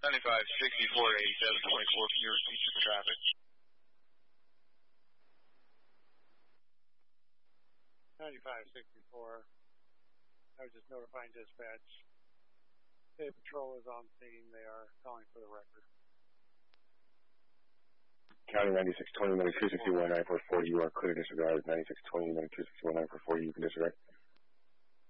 9564 to 8724, can you repeat your traffic? 9564. I was just notifying dispatch. State Patrol is on scene. They are calling for the record. County 9620, 261, 9440, you are clear to disregard. 9620, 261, 9440, you can disregard.